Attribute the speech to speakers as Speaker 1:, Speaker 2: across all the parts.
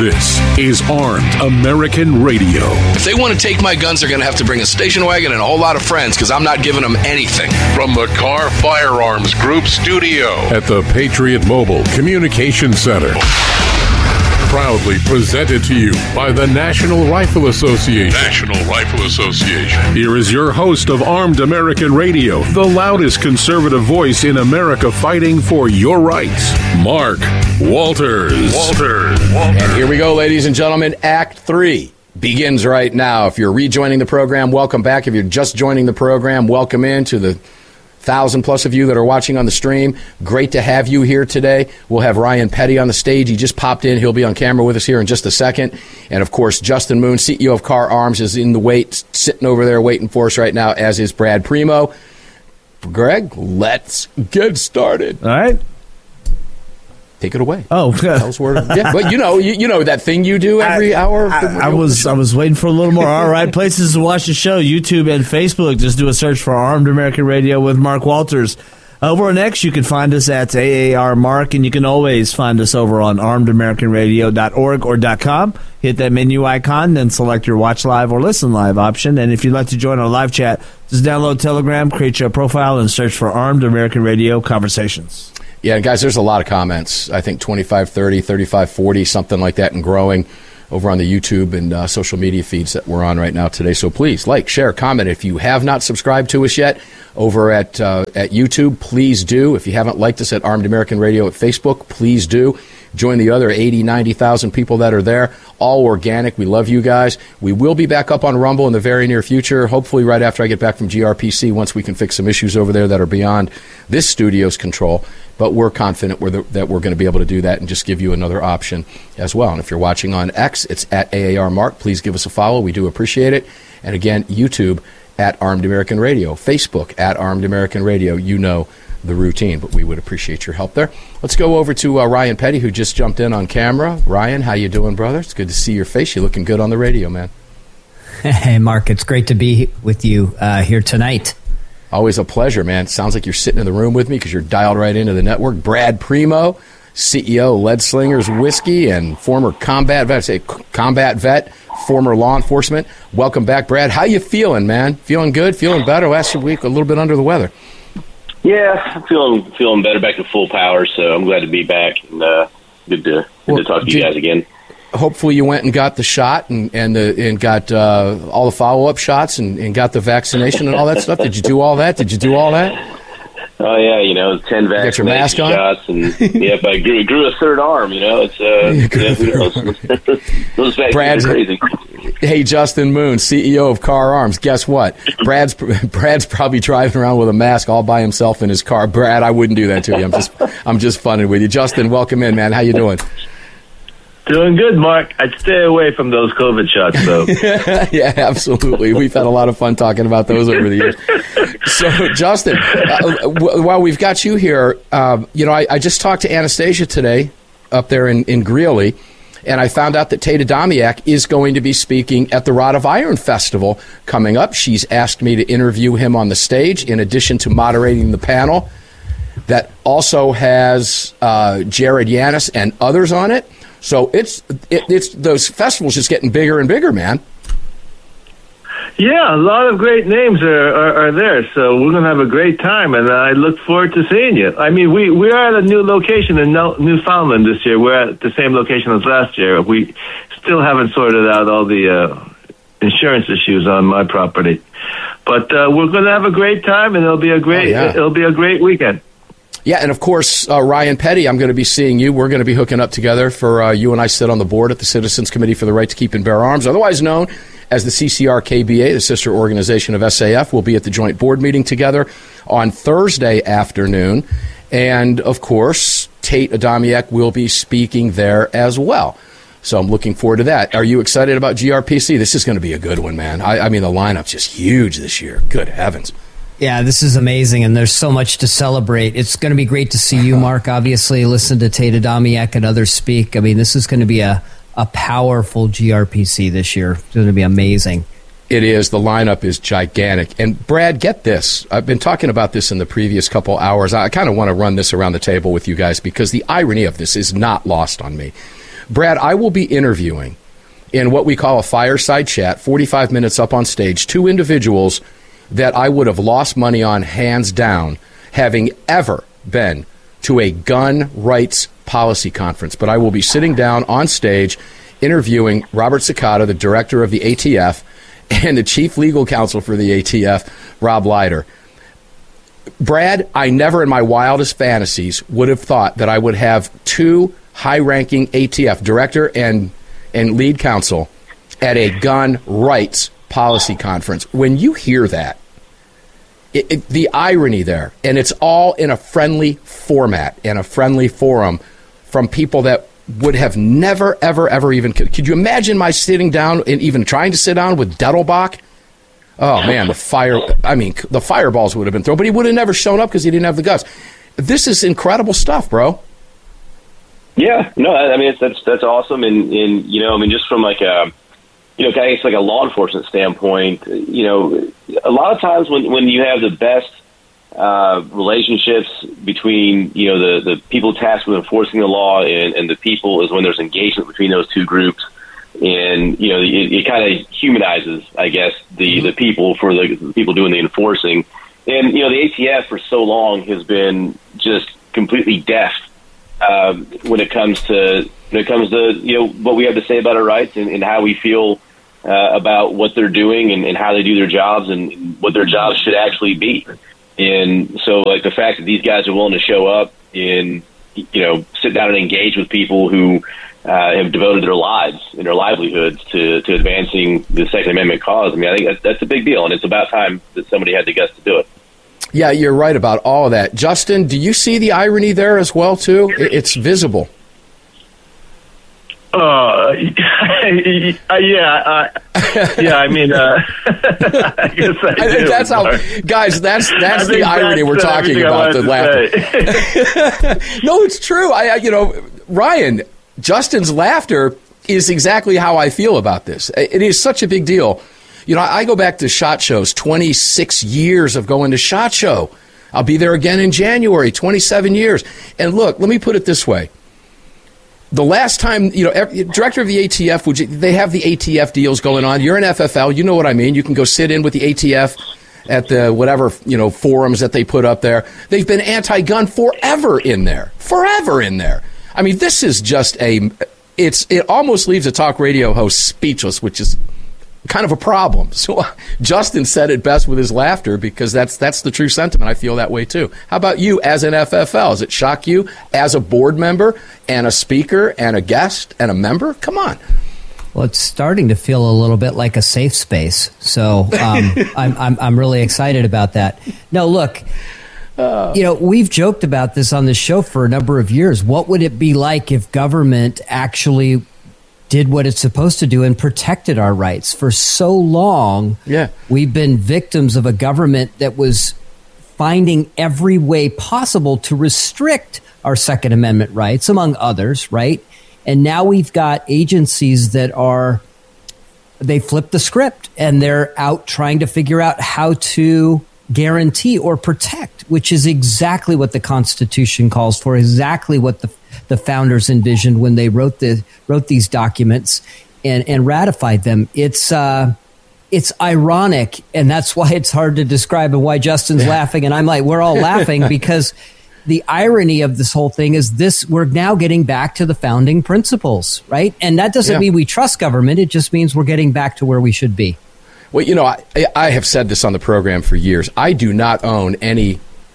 Speaker 1: This is Armed American Radio.
Speaker 2: If they want to take my guns, they're going to have to bring a station wagon and a whole lot of friends, because I'm not giving them anything.
Speaker 1: From the Carr Firearms Group studio at the Patriot Mobile Communication Center. Proudly presented to you by the National Rifle Association. National Rifle Association. Here is your host of Armed American Radio, the loudest conservative voice in America fighting for your rights, Mark Walters.
Speaker 2: And here we go, ladies and gentlemen. Act 3 begins right now. If you're rejoining the program, welcome back. If you're just joining the program, welcome in to the 1,000+ of you that are watching on the stream. Great to have you here today. We'll have Ryan Petty on the stage. He just popped in. He'll be on camera with us here in just a second. And, of course, Justin Moon, CEO of Carr Arms, is in the wait, sitting over there waiting for us right now, as is Brad Primo. Greg, let's get started.
Speaker 3: All right.
Speaker 2: Take it away.
Speaker 3: Oh,
Speaker 2: tell us where. Yeah, but you know that thing you do every hour.
Speaker 3: I was waiting for a little more. All right, places to watch the show: YouTube and Facebook. Just do a search for Armed American Radio with Mark Walters. Over on X, you can find us at AAR Mark, and you can always find us over on armedamericanradio.org or .com. Hit that menu icon, then select your watch live or listen live option. And if you'd like to join our live chat, just download Telegram, create your profile, and search for Armed American Radio Conversations.
Speaker 2: Yeah, guys, there's a lot of comments. I think 2530, 3540, something like that, and growing over on the YouTube and social media feeds that we're on right now today. So please like, share, comment. If you have not subscribed to us yet over at YouTube, please do. If you haven't liked us at Armed American Radio at Facebook, please do. Join the other 80, 90,000 people that are there. All organic. We love you guys. We will be back up on Rumble in the very near future, hopefully right after I get back from GRPC, once we can fix some issues over there that are beyond this studio's control. But we're confident that we're going to be able to do that and just give you another option as well. And if you're watching on X, it's at AAR Mark. Please give us a follow. We do appreciate it. And again, YouTube at Armed American Radio. Facebook at Armed American Radio. You know the routine, but we would appreciate your help there. Let's go over to Ryan Petty, who just jumped in on camera. Ryan, how you doing, brother? It's good to see your face. You're looking good on the radio, man.
Speaker 4: Hey, Mark. It's great to be with you here tonight.
Speaker 2: Always a pleasure, man. Sounds like you're sitting in the room with me because you're dialed right into the network. Brad Primo, CEO of Lead Slingers Whiskey and former combat vet, former law enforcement. Welcome back, Brad. How you feeling, man? Feeling good? Feeling better? Last week, a little bit under the weather.
Speaker 5: Yeah, I'm feeling better, back to full power, so I'm glad to be back, and good to talk to you guys again.
Speaker 2: Hopefully you went and got the shot and got all the follow-up shots and got the vaccination and all that stuff. Did you do all that?
Speaker 5: Oh, yeah, 10 vaccination shots, and yep, I grew a third arm, it's, who knows? Those vaccines are crazy.
Speaker 2: Hey, Justin Moon, CEO of Carr Arms, guess what? Brad's probably driving around with a mask all by himself in his car. Brad, I wouldn't do that to you. I'm just funning with you. Justin, welcome in, man. How you doing?
Speaker 6: Doing good, Mark. I'd stay away from those COVID shots, though.
Speaker 2: Yeah, absolutely. We've had a lot of fun talking about those over the years. So, Justin, while we've got you here, I just talked to Anastasia today up there in Greeley, and I found out that Tate Adamiak is going to be speaking at the Rod of Iron Festival coming up. She's asked me to interview him on the stage, in addition to moderating the panel that also has Jared Yanis and others on it. So it's those festivals just getting bigger and bigger, man.
Speaker 6: Yeah, a lot of great names are there, so we're going to have a great time, and I look forward to seeing you. I mean, we are at a new location in Newfoundland this year. We're at the same location as last year. We still haven't sorted out all the insurance issues on my property, but we're going to have a great time, and it'll be a great weekend.
Speaker 2: Yeah, and of course, Ryan Petty, I'm going to be seeing you. We're going to be hooking up together for you and I sit on the board at the Citizens Committee for the Right to Keep and Bear Arms, otherwise known as the CCR-KBA, the sister organization of SAF. We'll be at the joint board meeting together on Thursday afternoon. And, of course, Tate Adamiak will be speaking there as well. So I'm looking forward to that. Are you excited about GRPC? This is going to be a good one, man. I mean, the lineup's just huge this year. Good heavens.
Speaker 4: Yeah, this is amazing, and there's so much to celebrate. It's going to be great to see you, Mark, obviously, listen to Tate Adamiak and others speak. I mean, this is going to be a powerful GRPC this year. It's going to be amazing.
Speaker 2: It is. The lineup is gigantic. And, Brad, get this. I've been talking about this in the previous couple hours. I kind of want to run this around the table with you guys because the irony of this is not lost on me. Brad, I will be interviewing in what we call a fireside chat, 45 minutes up on stage, 2 individuals that I would have lost money on hands down having ever been to a gun rights policy conference. But I will be sitting down on stage interviewing Robert Cicada, the director of the ATF, and the chief legal counsel for the ATF, Rob Leiter. Brad, I never in my wildest fantasies would have thought that I would have 2 high-ranking ATF director and lead counsel at a gun rights policy conference. When you hear that, the irony there, and it's all in a friendly format and a friendly forum from people that would have never, ever, ever even... Could you imagine my sitting down and even trying to sit down with Dettelbach? Oh, man, the fireballs would have been thrown, but he would have never shown up because he didn't have the guts. This is incredible stuff, bro.
Speaker 5: Yeah, no, I mean, that's awesome. And you know, I mean, just from like a, you know, I guess like a law enforcement standpoint, you know, a lot of times when you have the best relationships between, you know, the people tasked with enforcing the law and the people is when there's engagement between those 2 groups. And, you know, it kind of humanizes, I guess, the people for the people doing the enforcing. And, you know, the ATF for so long has been just completely deaf when it comes to you know what we have to say about our rights and how we feel about what they're doing and how they do their jobs and what their jobs should actually be. And so, like, the fact that these guys are willing to show up and, you know, sit down and engage with people who have devoted their lives and their livelihoods to advancing the Second Amendment cause. I mean, I think that's a big deal, and it's about time that somebody had the guts to do it.
Speaker 2: Yeah, you're right about all of that. Justin, do you see the irony there as well, too? It's visible.
Speaker 6: Yeah, I mean, I guess I do.
Speaker 2: That's how, guys. That's the irony we're talking about. The laughter. No, it's true. You know, Ryan, Justin's laughter is exactly how I feel about this. It is such a big deal. You know, I go back to SHOT Shows, 26 years of going to SHOT Show. I'll be there again in January, 27 years. And look, let me put it this way. The last time, you know, director of the ATF, they have the ATF deals going on. You're an FFL, you know what I mean. You can go sit in with the ATF at the whatever, you know, forums that they put up there. They've been anti-gun forever in there. I mean, this is just it almost leaves a talk radio host speechless, which is kind of a problem. So Justin said it best with his laughter because that's the true sentiment. I feel that way too. How about you as an FFL? Does it shock you as a board member and a speaker and a guest and a member? Come on.
Speaker 4: Well, it's starting to feel a little bit like a safe space. So I'm really excited about that. No, look, you know, we've joked about this on the show for a number of years. What would it be like if government actually did what it's supposed to do and protected our rights? For so long, we've been victims of a government that was finding every way possible to restrict our Second Amendment rights, among others, right? And now we've got agencies that they flipped the script and they're out trying to figure out how to guarantee or protect, which is exactly what the Constitution calls for, exactly what the founders envisioned when they wrote these documents and ratified them. It's ironic, and that's why it's hard to describe and why Justin's laughing and I'm like, we're all laughing because the irony of this whole thing is we're now getting back to the founding principles, right? And that doesn't mean we trust government. It just means we're getting back to where we should be.
Speaker 2: Well, you know, I have said this on the program for years. I do not own any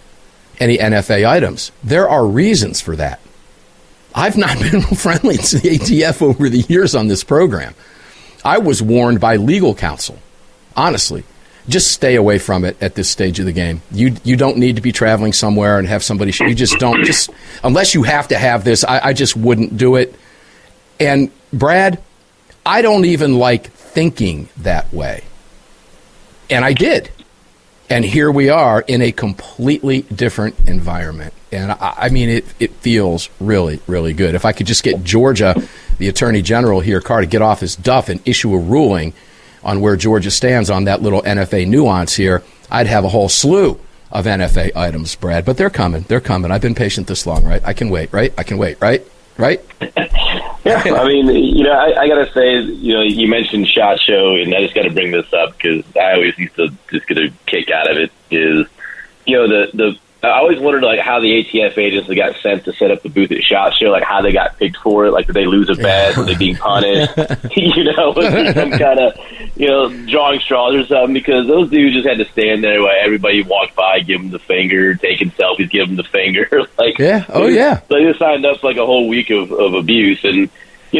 Speaker 2: NFA items. There are reasons for that. I've not been friendly to the ATF over the years on this program. I was warned by legal counsel, honestly. Just stay away from it at this stage of the game. You don't need to be traveling somewhere and have somebody. You just don't. Just unless you have to have this, I just wouldn't do it. And Brad, I don't even like thinking that way. And I did. And here we are in a completely different environment. And I mean, it feels really, really good. If I could just get Georgia, the Attorney General here, Carr, to get off his duff and issue a ruling on where Georgia stands on that little NFA nuance here, I'd have a whole slew of NFA items, Brad. But they're coming. They're coming. I've been patient this long, right? I can wait, right? right?
Speaker 5: Yeah, I mean, I got to say, you mentioned SHOT Show, and I just got to bring this up because I always used to just get a kick out of it. Is I always wondered like how the ATF agents that got sent to set up the booth at SHOT Show, like how they got picked for it. Like, did they lose a bet? Were they being punished? Was there some kind of drawing straws or something? Because those dudes just had to stand there while everybody walked by, give them the finger, taking selfies, give them the finger. Like,
Speaker 2: yeah, oh yeah.
Speaker 5: They just signed up for like a whole week of abuse, and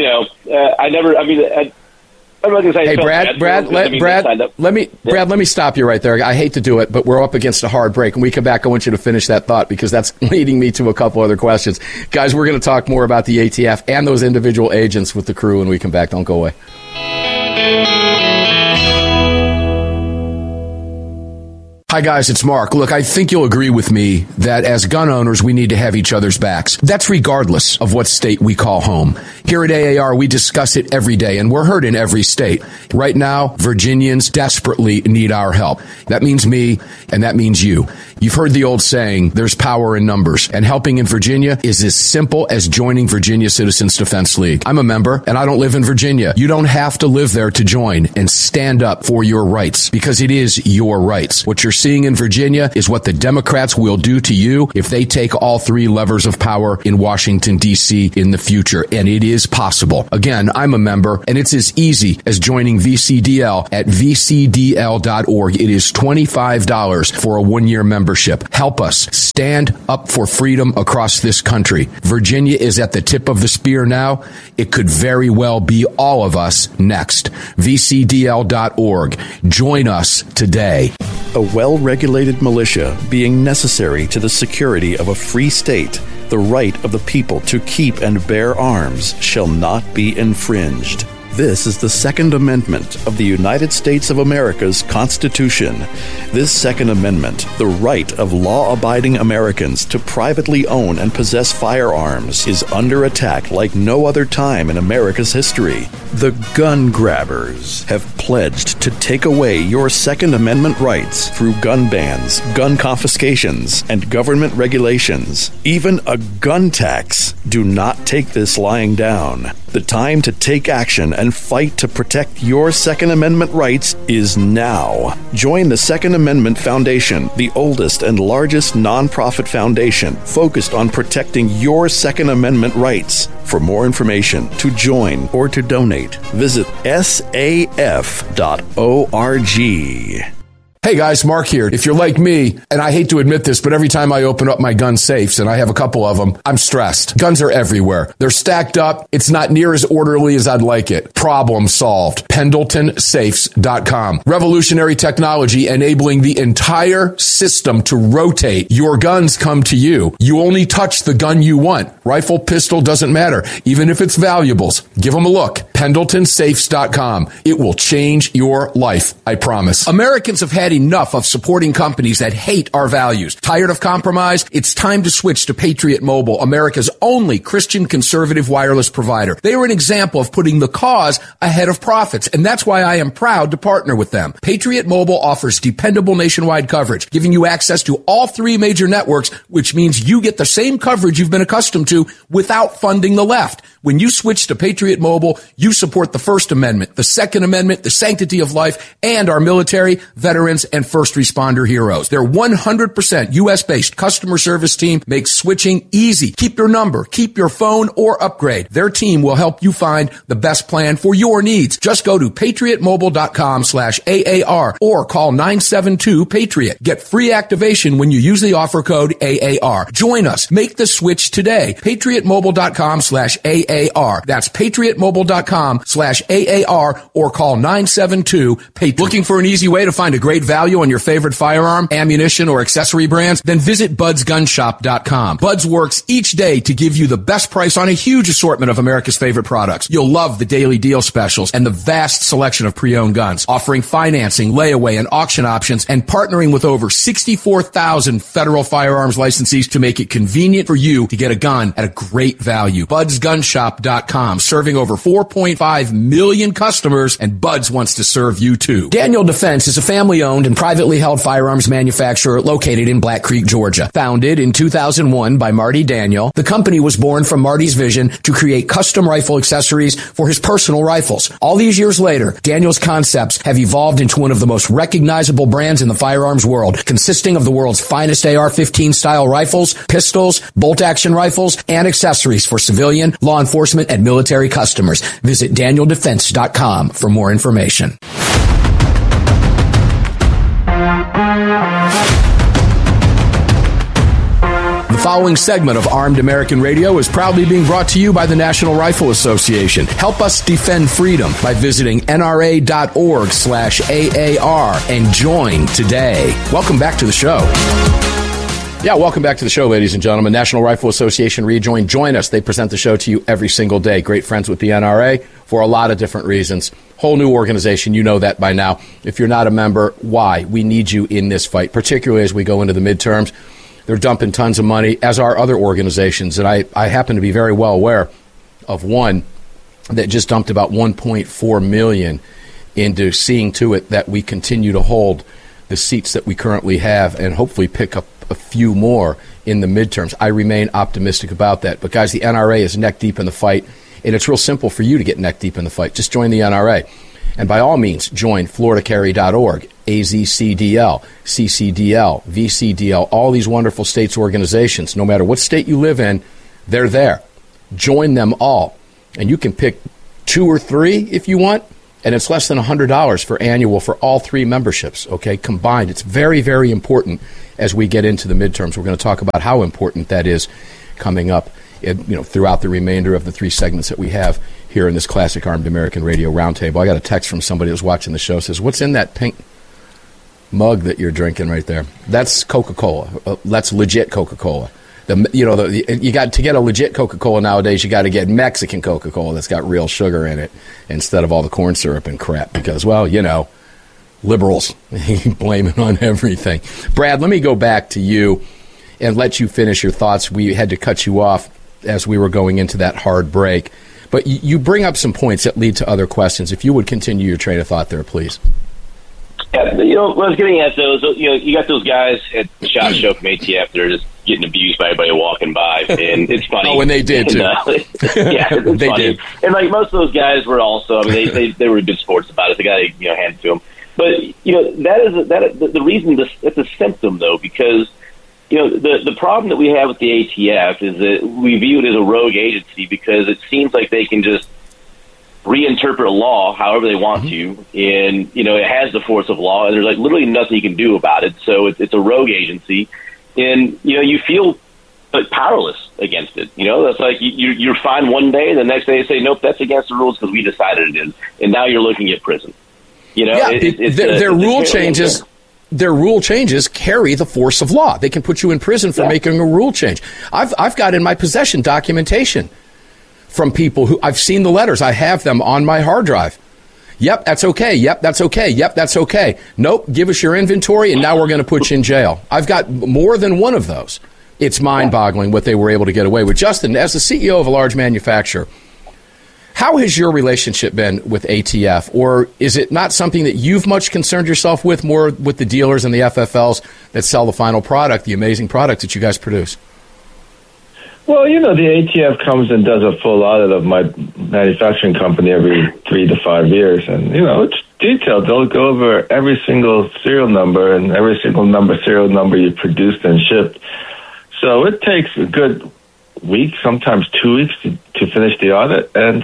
Speaker 5: I'm not gonna say.
Speaker 2: Hey, Brad, let me stop you right there. I hate to do it, but we're up against a hard break. When we come back, I want you to finish that thought because that's leading me to a couple other questions. Guys, we're going to talk more about the ATF and those individual agents with the crew when we come back. Don't go away. Hi, guys, it's Mark. Look, I think you'll agree with me that as gun owners, we need to have each other's backs. That's regardless of what state we call home. Here at AAR, we discuss it every day, and we're heard in every state. Right now, Virginians desperately need our help. That means me, and that means you. You've heard the old saying, there's power in numbers, and helping in Virginia is as simple as joining Virginia Citizens Defense League. I'm a member, and I don't live in Virginia. You don't have to live there to join and stand up for your rights, because it is your rights. What you're seeing in Virginia is what the Democrats will do to you if they take all three levers of power in Washington, D.C. in the future, and it is possible. Again, I'm a member, and it's as easy as joining VCDL at vcdl.org. It is $25 for a one-year membership. Help us stand up for freedom across this country. Virginia is at the tip of the spear now. It could very well be all of us next. vcdl.org. Join us today.
Speaker 7: A well-regulated militia being necessary to the security of a free state, the right of the people to keep and bear arms shall not be infringed. This is the Second Amendment of the United States of America's Constitution. This Second Amendment, the right of law-abiding Americans to privately own and possess firearms, is under attack like no other time in America's history. The gun grabbers have pledged to take away your Second Amendment rights through gun bans, gun confiscations, and government regulations. Even a gun tax. Do not take this lying down. The time to take action and fight to protect your Second Amendment rights is now. Join the Second Amendment Foundation, the oldest and largest nonprofit foundation focused on protecting your Second Amendment rights. For more information, to join, or to donate, visit saf.org.
Speaker 2: Hey guys, Mark here. If you're like me, and I hate to admit this, but every time I open up my gun safes, and I have a couple of them, I'm stressed. Guns are everywhere. They're stacked up. It's not near as orderly as I'd like it. Problem solved. PendletonSafes.com. Revolutionary technology enabling the entire system to rotate. Your guns come to you. You only touch the gun you want. Rifle, pistol, doesn't matter. Even if it's valuables. Give them a look. PendletonSafes.com. It will change your life, I promise. Americans have had enough of supporting companies that hate our values. Tired of compromise? It's time to switch to Patriot Mobile, America's only Christian conservative wireless provider. They are an example of putting the cause ahead of profits, and that's why I am proud to partner with them. Patriot Mobile offers dependable nationwide coverage, giving you access to all three major networks, which means you get the same coverage you've been accustomed to without funding the left. When you switch to Patriot Mobile, you support the First Amendment, the Second Amendment, the sanctity of life, and our military, veterans, and first responder heroes. Their 100% U.S.-based customer service team makes switching easy. Keep your number, keep your phone, or upgrade. Their team will help you find the best plan for your needs. Just go to patriotmobile.com/AAR or call 972-PATRIOT. Get free activation when you use the offer code AAR. Join us. Make the switch today. patriotmobile.com/AAR. That's patriotmobile.com/AAR or call 972-PATRIOT. Looking for an easy way to find a great value on your favorite firearm, ammunition, or accessory brands? Then visit budsgunshop.com. Buds works each day to give you the best price on a huge assortment of America's favorite products. You'll love the daily deal specials and the vast selection of pre-owned guns, offering financing, layaway, and auction options, and partnering with over 64,000 federal firearms licensees to make it convenient for you to get a gun at a great value. budsgunshop.com, serving over 4.8 1.5 million customers, and Buds wants to serve you too. Daniel Defense is a family-owned and privately held firearms manufacturer located in Black Creek, Georgia. Founded in 2001 by Marty Daniel, the company was born from Marty's vision to create custom rifle accessories for his personal rifles. All these years later, Daniel's concepts have evolved into one of the most recognizable brands in the firearms world, consisting of the world's finest AR-15 style rifles, pistols, bolt-action rifles, and accessories for civilian, law enforcement, and military customers. Visit DanielDefense.com for more information. The following segment of Armed American Radio is proudly being brought to you by the National Rifle Association. Help us defend freedom by visiting nra.org/AAR and join today. Welcome back to the show. Yeah, welcome back to the show, ladies and gentlemen. National Rifle Association Rejoin. Join us. They present the show to you every single day. Great friends with the NRA for a lot of different reasons. Whole new organization. You know that by now. If you're not a member, why? We need you in this fight, particularly as we go into the midterms. They're dumping tons of money, as are other organizations. And I happen to be very well aware of one that just dumped about $1.4 million into seeing to it that we continue to hold the seats that we currently have and hopefully pick up a few more in the midterms. I remain optimistic about that. But, guys, the NRA is neck deep in the fight, and it's real simple for you to get neck deep in the fight. Just join the NRA. And by all means, join FloridaCarry.org, AZCDL, CCDL, VCDL, all these wonderful states' organizations. No matter what state you live in, they're there. Join them all. And you can pick 2 or 3 if you want, and it's less than $100 for annual for all 3 memberships, okay, combined. It's very, very important as we get into the midterms. We're going to talk about how important that is coming up throughout the remainder of the 3 segments that we have here in this classic Armed American Radio Roundtable. I got a text from somebody who was watching the show. Says, what's in that pink mug that you're drinking right there? That's Coca-Cola. That's legit Coca-Cola. You got to get a legit Coca-Cola nowadays. You got to get Mexican Coca-Cola that's got real sugar in it instead of all the corn syrup and crap. Because, liberals blame it on everything. Brad, let me go back to you and let you finish your thoughts. We had to cut you off as we were going into that hard break. But you bring up some points that lead to other questions. If you would continue your train of thought there, please.
Speaker 5: Yeah, what I was getting at, though, is, you got those guys at the SHOT Show from ATF that are just getting abused by everybody walking by, and it's funny.
Speaker 2: Oh, and they did, too.
Speaker 5: Yeah, it's
Speaker 2: they
Speaker 5: funny.
Speaker 2: did.
Speaker 5: And, most of those guys were also, they were good sports about it. The guy, hand it to them. But, the reason it's a symptom, though, because, the problem that we have with the ATF is that we view it as a rogue agency because it seems like they can just reinterpret a law however they want to, and, it has the force of law, and there's, literally nothing you can do about it. So it's a rogue agency, and, you feel powerless against it. That's like you're fine one day, and the next day they say, nope, that's against the rules because we decided it is, and now you're looking at prison.
Speaker 2: Their rule changes. Their rule changes carry the force of law. They can put you in prison for making a rule change. I've got in my possession documentation from people who I've seen the letters. I have them on my hard drive. Yep, that's okay. Yep, that's okay. Yep, that's okay. Nope, give us your inventory, and now we're going to put you in jail. I've got more than one of those. It's mind-boggling what they were able to get away with. Justin, as the CEO of a large manufacturer, how has your relationship been with ATF? Or is it not something that you've much concerned yourself with, more with the dealers and the FFLs that sell the final product, the amazing products that you guys produce?
Speaker 6: Well, the ATF comes and does a full audit of my manufacturing company every 3 to 5 years. And, it's detailed. They'll go over every single serial number and every single serial number you produced and shipped. So it takes a good week, sometimes 2 weeks to finish the audit, and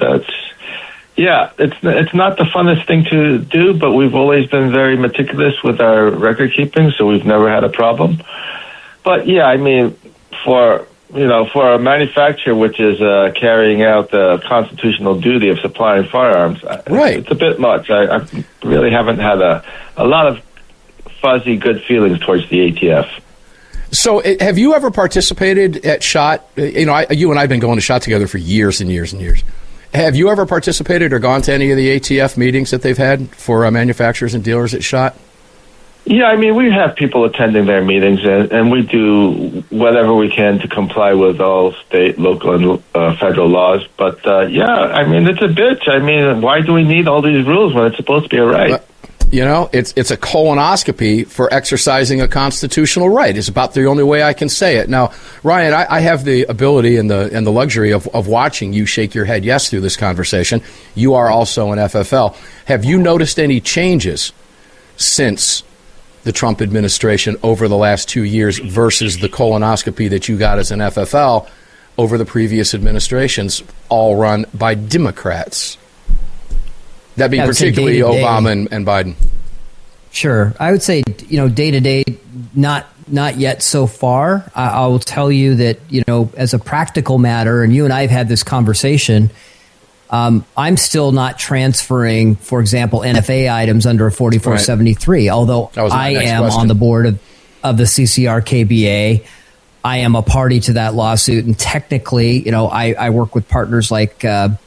Speaker 6: it's not the funnest thing to do, but we've always been very meticulous with our record keeping, so we've never had a problem. But for a manufacturer which is carrying out the constitutional duty of supplying firearms, it's a bit much. I really haven't had a lot of fuzzy good feelings towards the ATF.
Speaker 2: So have you ever participated at SHOT? You and I have been going to SHOT together for years and years and years. Have you ever participated or gone to any of the ATF meetings that they've had for manufacturers and dealers at SHOT?
Speaker 6: Yeah, I mean, we have people attending their meetings, and we do whatever we can to comply with all state, local, and federal laws. But, yeah, I mean, it's a bitch. I mean, why do we need all these rules when it's supposed to be a right?
Speaker 2: You know, it's a colonoscopy for exercising a constitutional right. It's about the only way I can say it. Now, Ryan, I have the ability and the luxury of watching you shake your head yes through this conversation. You are also an FFL. Have you noticed any changes since the Trump administration over the last 2 years versus the colonoscopy that you got as an FFL over the previous administrations, all run by Democrats? That being particularly Obama and Biden.
Speaker 4: Sure. I would say, day to day, not yet so far. I will tell you that, as a practical matter, and you and I have had this conversation, I'm still not transferring, for example, NFA items under a 4473, although I am on the board of the CCR-KBA. I am a party to that lawsuit, and technically, I work with partners like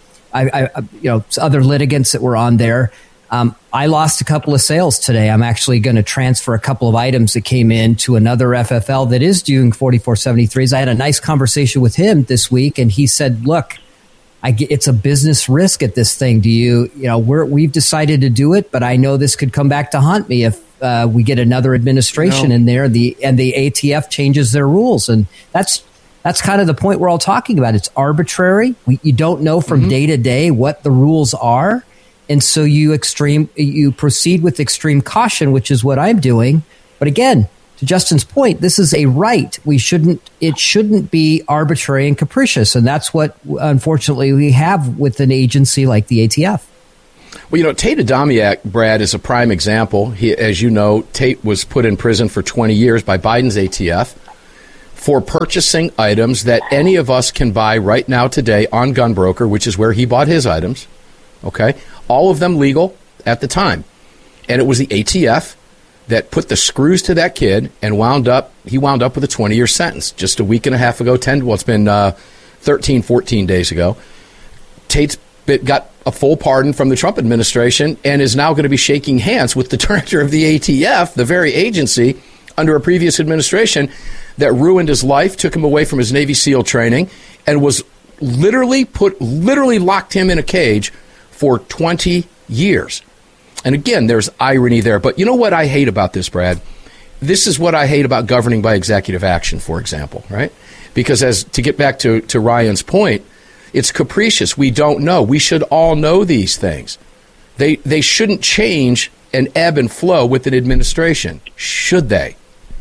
Speaker 4: other litigants that were on there. I lost a couple of sales today. I'm actually going to transfer a couple of items that came in to another FFL that is doing 4473s. I had a nice conversation with him this week, and he said, look, it's a business risk at this thing. We've decided to do it, but I know this could come back to haunt me if we get another administration in there and the ATF changes their rules. And that's kind of the point we're all talking about. It's arbitrary. You don't know from day to day what the rules are. And so you proceed with extreme caution, which is what I'm doing. But again, to Justin's point, this is a right. It shouldn't be arbitrary and capricious. And that's what, unfortunately, we have with an agency like the ATF.
Speaker 2: Well, Tate Adamiak, Brad, is a prime example. As you know, Tate was put in prison for 20 years by Biden's ATF for purchasing items that any of us can buy right now today on Gunbroker, which is where he bought his items. Okay? All of them legal at the time. And it was the ATF that put the screws to that kid and he wound up with a 20-year sentence just a week and a half ago. It's been 13, 14 days ago. Tate's got a full pardon from the Trump administration and is now going to be shaking hands with the director of the ATF, the very agency under a previous administration that ruined his life, took him away from his Navy SEAL training, and was literally locked him in a cage for 20 years. And again, there's irony there. But you know what I hate about this, Brad? This is what I hate about governing by executive action, for example, right? Because to get back to Ryan's point, it's capricious. We don't know. We should all know these things. They shouldn't change and ebb and flow with an administration, should they?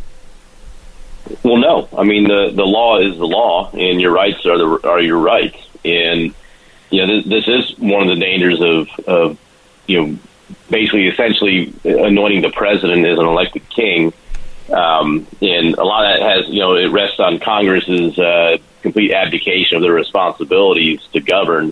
Speaker 5: Well, no. I mean, the law is the law, and your rights are your rights. And this is one of the dangers of basically essentially anointing the president as an elected king. And a lot of that has, it rests on Congress's complete abdication of their responsibilities to govern.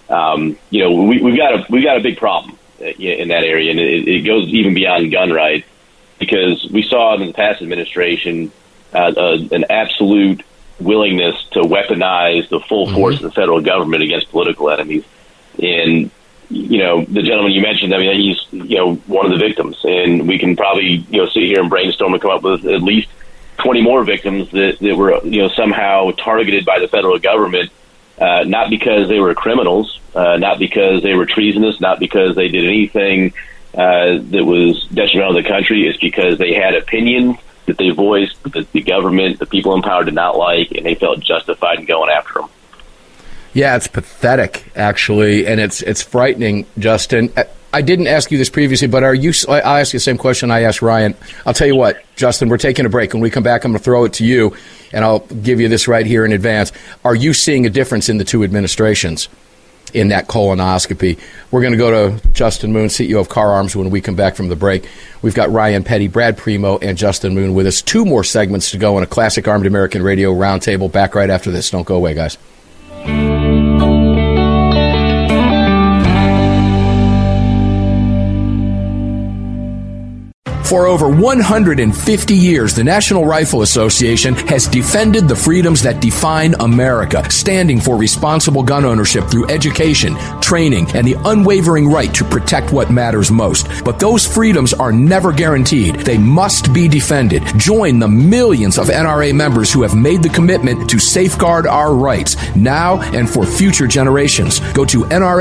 Speaker 5: We've got a big problem in that area, and it goes even beyond gun rights, because we saw in the past administration an absolute willingness to weaponize the full force of the federal government against political enemies. And the gentleman you mentioned, I mean, he's, one of the victims, and we can probably, sit here and brainstorm and come up with at least 20 more victims that were, somehow targeted by the federal government, not because they were criminals, not because they were treasonous, not because they did anything that was detrimental to the country. It's because they had opinions that they voiced that the government, the people in power, did not like, and they felt justified in going after them.
Speaker 2: Yeah, it's pathetic, actually, and it's frightening, Justin. I didn't ask you this previously, but I'll ask you the same question I asked Ryan. I'll tell you what, Justin, we're taking a break. When we come back, I'm going to throw it to you, and I'll give you this right here in advance. Are you seeing a difference in the two administrations in that colonoscopy? We're going to go to Justin Moon, CEO of Car Arms, when we come back from the break. We've got Ryan Petty, Brad Primo, and Justin Moon with us. 2 more segments to go on a classic Armed American Radio roundtable. Back right after this. Don't go away, guys. For over 150 years, the National Rifle Association has defended the freedoms that define America, standing for responsible gun ownership through education, training, and the unwavering right to protect what matters most. But those freedoms are never guaranteed. They must be defended. Join the millions of NRA members who have made the commitment to safeguard our rights now and for future generations. Go to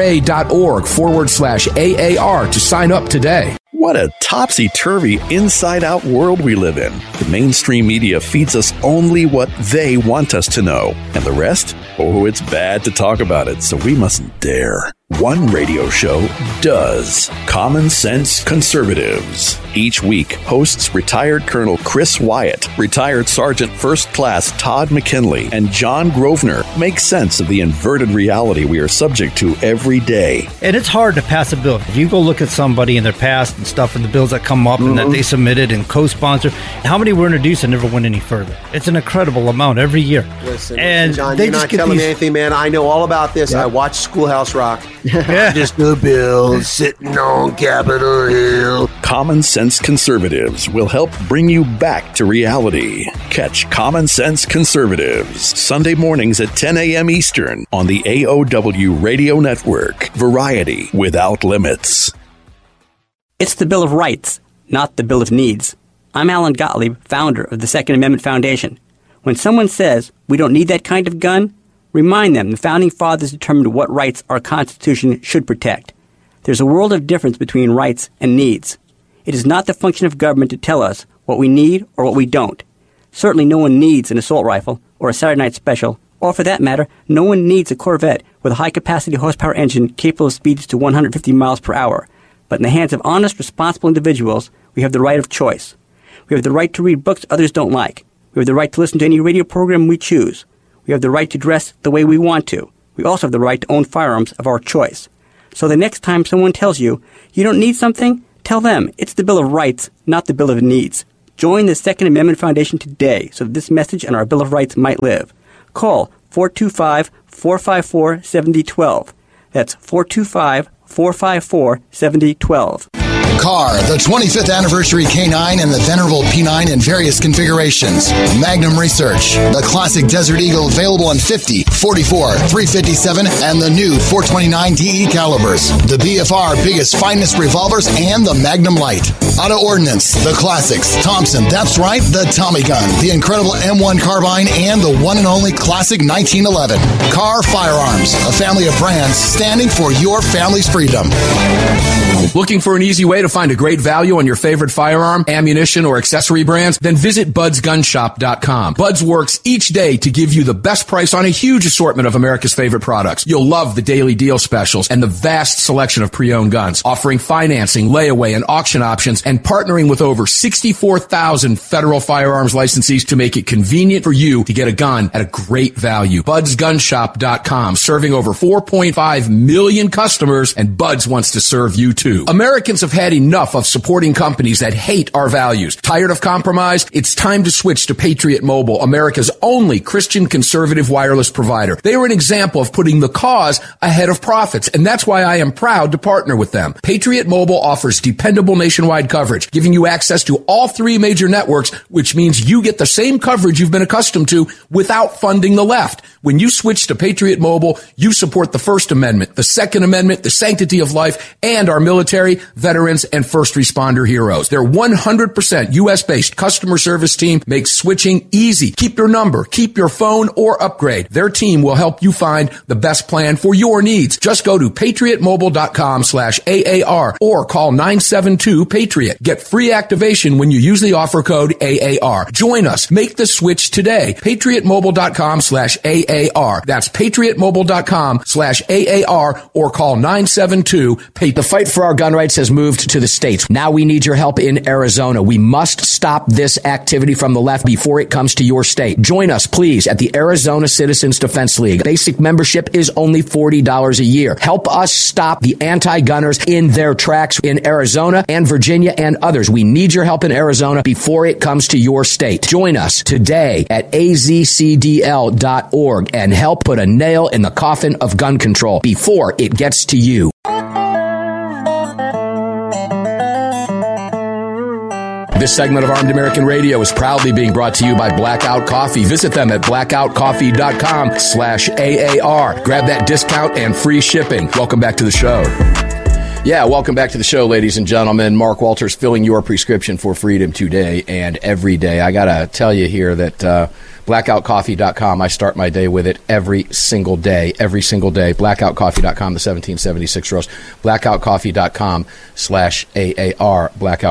Speaker 2: nra.org/AAR to sign up today.
Speaker 7: What a topsy-turvy, inside-out world we live in. The mainstream media feeds us only what they want us to know. And the rest? Oh, it's bad to talk about it, so we mustn't dare. One radio show does. Common Sense Conservatives. Each week, hosts retired Colonel Chris Wyatt, retired Sergeant First Class Todd McKinley, and John Grosvenor make sense of the inverted reality we are subject to every day.
Speaker 8: And it's hard to pass a bill. If you go look at somebody in their past and stuff and the bills that come up and that they submitted and co-sponsored, how many were introduced and never went any further? It's an incredible amount every year.
Speaker 9: Listen,
Speaker 8: and
Speaker 9: John,
Speaker 8: they
Speaker 9: you're
Speaker 8: just
Speaker 9: not
Speaker 8: get
Speaker 9: telling
Speaker 8: these...
Speaker 9: me anything, man. I know all about this. Yep. I watched Schoolhouse Rock.
Speaker 10: Just the bill sitting on Capitol Hill.
Speaker 7: Common Sense Conservatives will help bring you back to reality. Catch Common Sense Conservatives Sunday mornings at 10 a.m. Eastern on the AOW Radio Network. Variety without limits.
Speaker 11: It's the Bill of Rights, not the Bill of Needs. I'm Alan Gottlieb, founder of the Second Amendment Foundation. When someone says we don't need that kind of gun, remind them the Founding Fathers determined what rights our Constitution should protect. There's a world of difference between rights and needs. It is not the function of government to tell us what we need or what we don't. Certainly no one needs an assault rifle or a Saturday Night Special, or for that matter, no one needs a Corvette with a high-capacity horsepower engine capable of speeds to 150 miles per hour. But in the hands of honest, responsible individuals, we have the right of choice. We have the right to read books others don't like. We have the right to listen to any radio program we choose. We have the right to dress the way we want to. We also have the right to own firearms of our choice. So the next time someone tells you, you don't need something, tell them it's the Bill of Rights, not the Bill of Needs. Join the Second Amendment Foundation today so that this message and our Bill of Rights might live. Call 425-454-7012. That's 425-454-7012.
Speaker 12: Car, the 25th anniversary K9 and the venerable P9 in various configurations. Magnum Research, the classic Desert Eagle available in 50, 44, 357, and the new 429 DE calibers. The BFR biggest finest revolvers and the Magnum Light. Auto Ordnance, the classics. Thompson, that's right, the Tommy gun, the incredible M1 carbine, and the one and only classic 1911. Car Firearms, a family of brands standing for your family's freedom.
Speaker 2: Looking for an easy way to find a great value on your favorite firearm, ammunition, or accessory brands? Then visit budsgunshop.com. Buds works each day to give you the best price on a huge assortment of America's favorite products. You'll love the daily deal specials and the vast selection of pre-owned guns, offering financing, layaway, and auction options, and partnering with over 64,000 federal firearms licensees to make it convenient for you to get a gun at a great value. Budsgunshop.com, serving over 4.5 million customers, and Buds wants to serve you too. Americans have had enough of supporting companies that hate our values. Tired of compromise? It's time to switch to Patriot Mobile, America's only Christian conservative wireless provider. They are an example of putting the cause ahead of profits, and that's why I am proud to partner with them. Patriot Mobile offers dependable nationwide coverage, giving you access to all three major networks, which means you get the same coverage you've been accustomed to without funding the left. When you switch to Patriot Mobile, you support the First Amendment, the Second Amendment, the sanctity of life, and our military, veterans, and first responder heroes. Their 100% U.S.-based customer service team makes switching easy. Keep your number, keep your phone, or upgrade. Their team will help you find the best plan for your needs. Just go to patriotmobile.com/AAR or call 972-PATRIOT. Get free activation when you use the offer code AAR. Join us. Make the switch today. patriotmobile.com/AAR. That's patriotmobile.com/AAR or call 972-PATRIOT. The fight for our gun rights has moved to the states. Now we need your help in Arizona. We must stop this activity from the left before it comes to your state. Join us, please, at the Arizona Citizens Defense League. Basic membership is only $40 a year. Help us stop the anti-gunners in their tracks in Arizona and Virginia and others. We need your help in Arizona before it comes to your state. Join us today at azcdl.org and help put a nail in the coffin of gun control before it gets to you. This segment of Armed American Radio is proudly being brought to you by Blackout Coffee. Visit them at blackoutcoffee.com/AAR. Grab that discount and free shipping. Welcome back to the show. Yeah, welcome back to the show, ladies and gentlemen. Mark Walters filling your prescription for freedom today and every day. I got to tell you here that blackoutcoffee.com, I start my day with it every single day. Blackoutcoffee.com, the 1776 roast. Blackoutcoffee.com/AAR.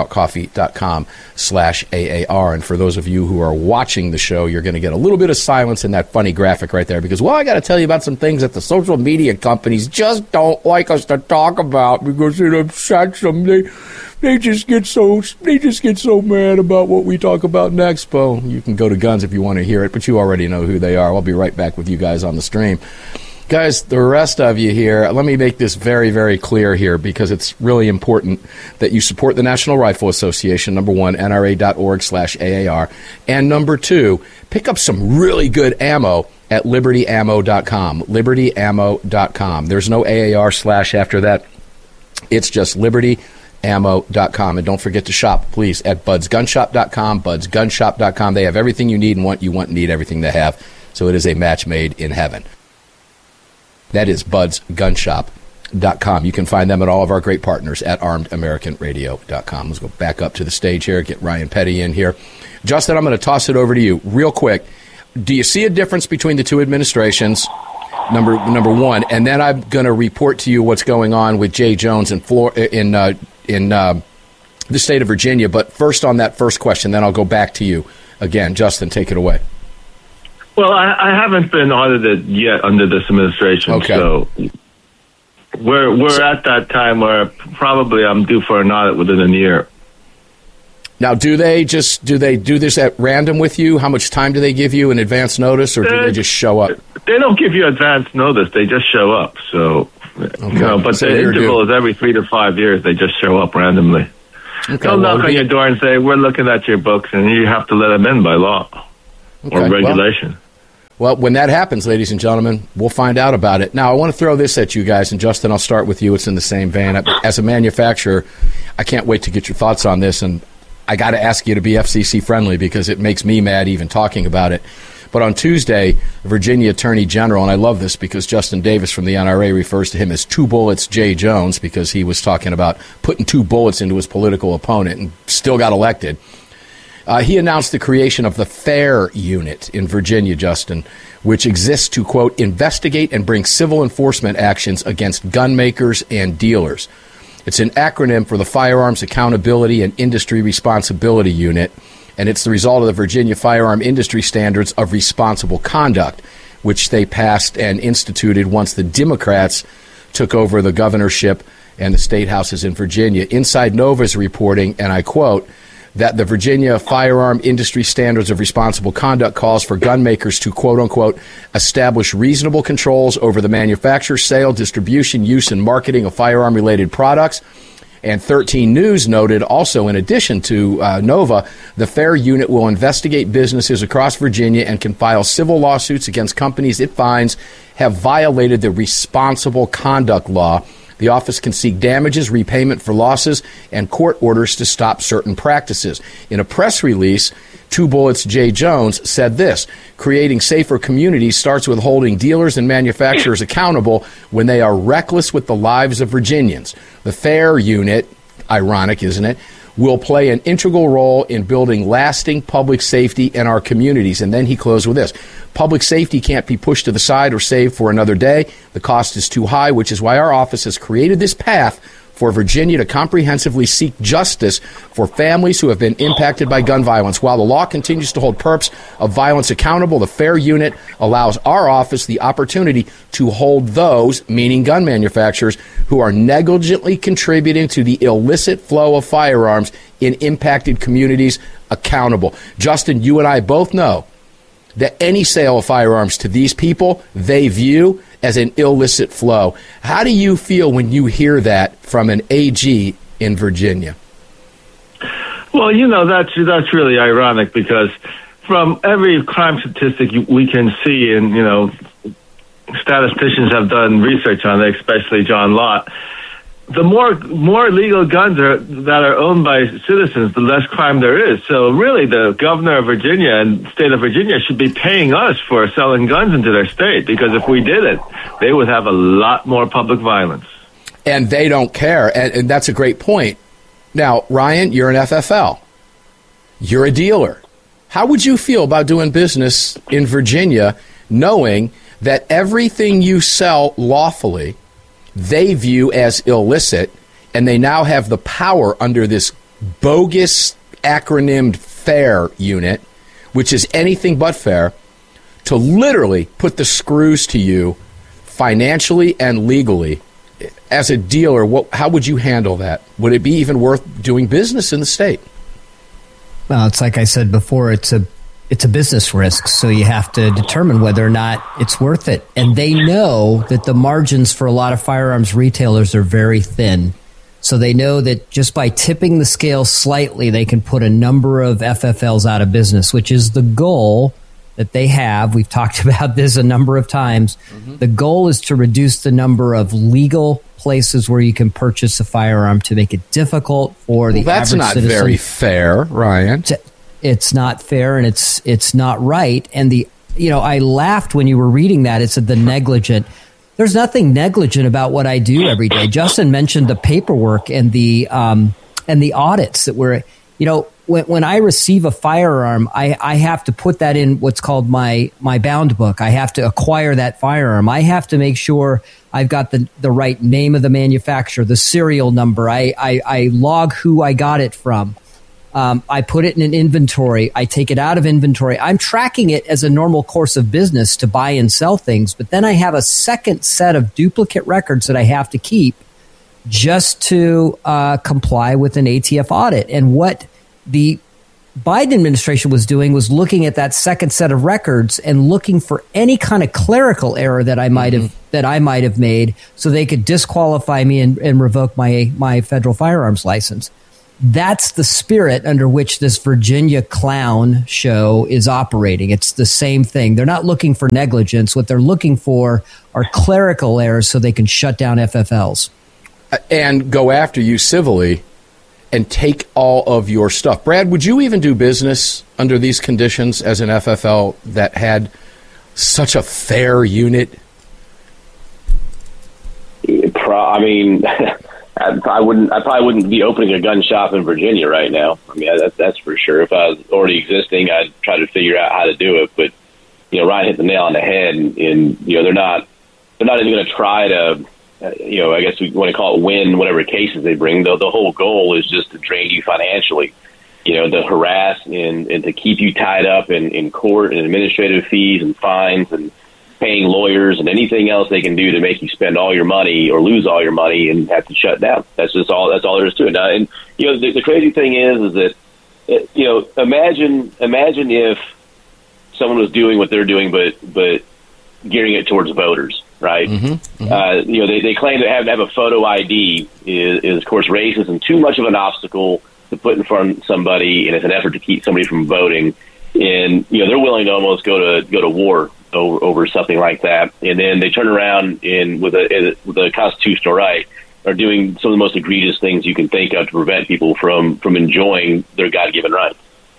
Speaker 2: Blackoutcoffee.com/AAR. And for those of you who are watching the show, you're going to get a little bit of silence in that funny graphic right there because, well, I got to tell you about some things that the social media companies just don't like us to talk about because it upsets them. They just get so mad about what we talk about next. Well, you can go to Guns if you want to hear it, but you already know who they are. I'll be right back with you guys on the stream. Guys, the rest of you here, let me make this very, very clear here because it's really important that you support the National Rifle Association, number one, NRA.org/AAR, and number two, pick up some really good ammo at LibertyAmmo.com, LibertyAmmo.com. There's no AAR/ after that. It's just LibertyAmmo.com. And don't forget to shop, please, at BudsGunShop.com, BudsGunShop.com. They have everything you need and what you want and need, everything they have. So it is a match made in heaven. That is BudsGunShop.com. You can find them at all of our great partners at ArmedAmericanRadio.com. Let's go back up to the stage here, get Ryan Petty in here. Justin, I'm going to toss it over to you real quick. Do you see a difference between the two administrations? Number one, and then I'm going to report to you what's going on with Jay Jones in the state of Virginia. But first, on that first question, then I'll go back to you again. Justin, take it away.
Speaker 6: Well, I haven't been audited yet under this administration,
Speaker 2: okay.
Speaker 6: So we're at that time where probably I'm due for an audit within a year.
Speaker 2: Now, do they do this at random with you? How much time do they give you in advance notice, or do they just show up?
Speaker 6: They don't give you advance notice. They just show up. So,
Speaker 2: okay.
Speaker 6: But
Speaker 2: So
Speaker 6: the interval is every 3 to 5 years. They just show up randomly.
Speaker 2: Okay,
Speaker 6: They'll knock on your door and say, "We're looking at your books," and you have to let them in by law or regulation.
Speaker 2: Well, when that happens, ladies and gentlemen, we'll find out about it. Now, I want to throw this at you guys, and Justin, I'll start with you. It's in the same vein. As a manufacturer, I can't wait to get your thoughts on this, and I got to ask you to be FCC friendly because it makes me mad even talking about it. But on Tuesday, Virginia Attorney General, and I love this because Justin Davis from the NRA refers to him as 2 bullets Jay Jones because he was talking about putting 2 bullets into his political opponent and still got elected. He announced the creation of the FAIR unit in Virginia, Justin, which exists to, quote, investigate and bring civil enforcement actions against gun makers and dealers. It's an acronym for the Firearms Accountability and Industry Responsibility Unit, and it's the result of the Virginia Firearm Industry Standards of Responsible Conduct, which they passed and instituted once the Democrats took over the governorship and the state houses in Virginia. Inside Nova is reporting, and I quote, that the Virginia Firearm Industry Standards of Responsible Conduct calls for gun makers to, quote-unquote, establish reasonable controls over the manufacture, sale, distribution, use, and marketing of firearm-related products. And 13 News noted also, in addition to Nova, the FAIR unit will investigate businesses across Virginia and can file civil lawsuits against companies it finds have violated the responsible conduct law. The office can seek damages, repayment for losses, and court orders to stop certain practices. In a press release, 2 bullets Jay Jones said this: creating safer communities starts with holding dealers and manufacturers accountable when they are reckless with the lives of Virginians. The FAIR unit, ironic, isn't it, will play an integral role in building lasting public safety in our communities. And then he closed with this: public safety can't be pushed to the side or saved for another day. The cost is too high, which is why our office has created this path for Virginia to comprehensively seek justice for families who have been impacted by gun violence. While the law continues to hold perps of violence accountable, the FAIR unit allows our office the opportunity to hold those, meaning gun manufacturers, who are negligently contributing to the illicit flow of firearms in impacted communities accountable. Justin, you and I both know that any sale of firearms to these people, they view as an illicit flow. How do you feel when you hear that from an AG in Virginia?
Speaker 6: Well, that's really ironic because from every crime statistic we can see, and statisticians have done research on it, especially John Lott, the more legal guns that are owned by citizens, the less crime there is. So really, the governor of Virginia and state of Virginia should be paying us for selling guns into their state, because if we didn't, they would have a lot more public violence.
Speaker 2: And they don't care, and that's a great point. Now, Ryan, you're an FFL. You're a dealer. How would you feel about doing business in Virginia knowing that everything you sell lawfully they view as illicit, and they now have the power under this bogus acronymed FAIR unit, which is anything but fair, to literally put the screws to you financially and legally? As a dealer, how would you handle that? Would it be even worth doing business in the state?
Speaker 4: Well, it's like I said before, it's a business risk, so you have to determine whether or not it's worth it. And they know that the margins for a lot of firearms retailers are very thin. So they know that just by tipping the scale slightly, they can put a number of FFLs out of business, which is the goal that they have. We've talked about this a number of times. Mm-hmm. The goal is to reduce the number of legal places where you can purchase a firearm to make it difficult for the average citizen.
Speaker 2: That's not very fair, Ryan.
Speaker 4: It's not fair, and it's not right. And I laughed when you were reading that. It said the negligent. There's nothing negligent about what I do every day. Justin mentioned the paperwork and the audits that were, when I receive a firearm, I have to put that in what's called my bound book. I have to acquire that firearm. I have to make sure I've got the right name of the manufacturer, the serial number. I log who I got it from. I put it in an inventory. I take it out of inventory. I'm tracking it as a normal course of business to buy and sell things. But then I have a second set of duplicate records that I have to keep just to comply with an ATF audit. And what the Biden administration was doing was looking at that second set of records and looking for any kind of clerical error that I might have made, so they could disqualify me and revoke my federal firearms license. That's the spirit under which this Virginia clown show is operating. It's the same thing. They're not looking for negligence. What they're looking for are clerical errors so they can shut down FFLs.
Speaker 2: And go after you civilly and take all of your stuff. Brad, would you even do business under these conditions as an FFL that had such a fair unit?
Speaker 5: I mean, I probably wouldn't be opening a gun shop in Virginia right now. I mean, that's for sure. If I was already existing, I'd try to figure out how to do it. But Ryan hit the nail on the head, and they're not even going to try to. I guess we want to call it win whatever cases they bring. The whole goal is just to drain you financially, to harass and to keep you tied up in court and administrative fees and fines and paying lawyers and anything else they can do to make you spend all your money or lose all your money and have to shut down. That's all there is to it. Now, and the crazy thing is that imagine if someone was doing what they're doing, but gearing it towards voters. Right. Mm-hmm. Mm-hmm. They claim to have a photo ID is of course racism too much of an obstacle to put in front of somebody, and it's an effort to keep somebody from voting. And they're willing to almost go to war over something like that. And then they turn around and with a constitutional right are doing some of the most egregious things you can think of to prevent people from enjoying their God-given rights.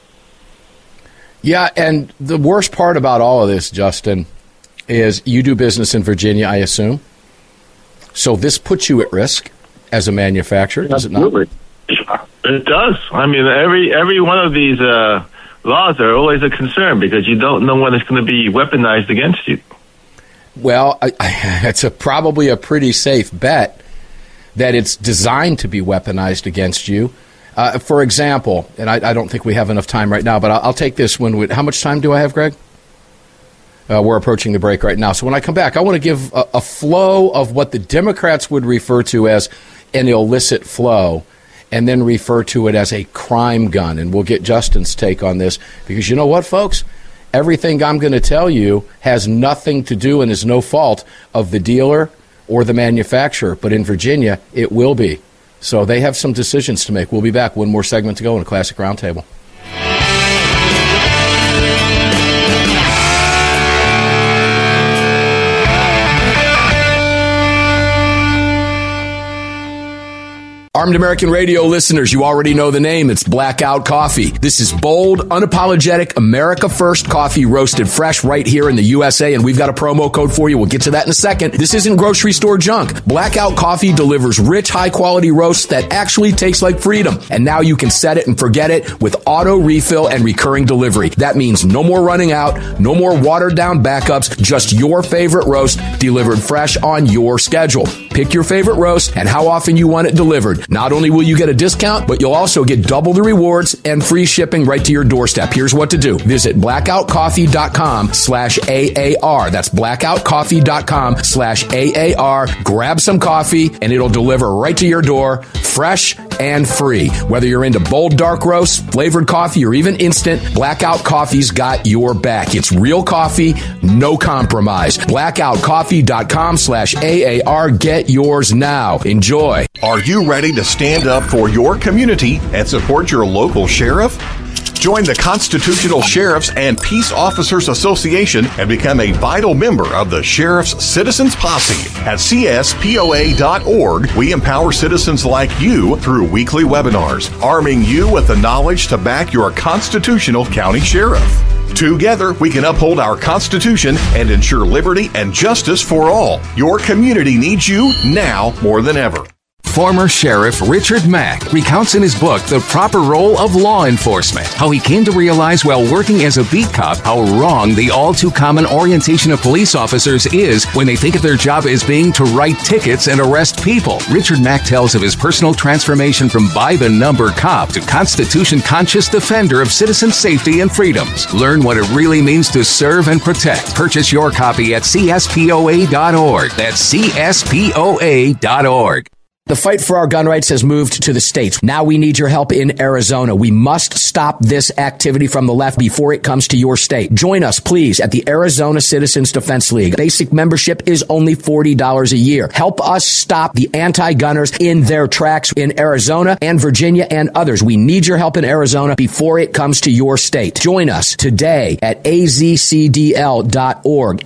Speaker 2: Yeah, and the worst part about all of this, Justin, is you do business in Virginia, I assume. So this puts you at risk as a manufacturer, does it not?
Speaker 6: It does. I mean, every one of these laws are always a concern because you don't know when it's going to be weaponized against you.
Speaker 2: Well, it's probably a pretty safe bet that it's designed to be weaponized against you. For example, and I don't think we have enough time right now, but I'll take this one. How much time do I have, Greg? We're approaching the break right now. So when I come back, I want to give a flow of what the Democrats would refer to as an illicit flow and then refer to it as a crime gun. And we'll get Justin's take on this because you know what, folks? Everything I'm going to tell you has nothing to do and is no fault of the dealer or the manufacturer. But in Virginia, it will be. So they have some decisions to make. We'll be back. One more segment to go in a Classic Roundtable. Armed American Radio listeners, you already know the name. It's Blackout Coffee. This is bold, unapologetic, America First coffee roasted fresh right here in the USA, and we've got a promo code for you. We'll get to that in a second. This isn't grocery store junk. Blackout Coffee delivers rich, high-quality roasts that actually taste like freedom. And now you can set it and forget it with auto refill and recurring delivery. That means no more running out, no more watered-down backups, just your favorite roast delivered fresh on your schedule. Pick your favorite roast and how often you want it delivered. Not only will you get a discount, but you'll also get double the rewards and free shipping right to your doorstep. Here's what to do. Visit blackoutcoffee.com/AAR. That's blackoutcoffee.com/AAR. Grab some coffee and it'll deliver right to your door, fresh and free. Whether you're into bold dark roasts, flavored coffee, or even instant, Blackout Coffee's got your back. It's real coffee, no compromise. blackoutcoffee.com/AAR. Get yours now. Enjoy.
Speaker 13: Are you ready to stand up for your community and support your local sheriff? Join the Constitutional Sheriffs and Peace Officers Association and become a vital member of the Sheriff's Citizens Posse. At CSPOA.org, we empower citizens like you through weekly webinars, arming you with the knowledge to back your constitutional county sheriff. Together, we can uphold our Constitution and ensure liberty and justice for all. Your community needs you now more than ever.
Speaker 14: Former Sheriff Richard Mack recounts in his book The Proper Role of Law Enforcement, how he came to realize while working as a beat cop how wrong the all-too-common orientation of police officers is when they think of their job as being to write tickets and arrest people. Richard Mack tells of his personal transformation from Bibe and number cop to Constitution-conscious defender of citizen safety and freedoms. Learn what it really means to serve and protect. Purchase your copy at CSPOA.org. That's CSPOA.org.
Speaker 2: The fight for our gun rights has moved to the states. Now we need your help in Arizona. We must stop this activity from the left before it comes to your state. Join us, please, at the Arizona Citizens Defense League. Basic membership is only $40 a year. Help us stop the anti-gunners in their tracks in Arizona and Virginia and others. We need your help in Arizona before it comes to your state. Join us today at azcdl.org.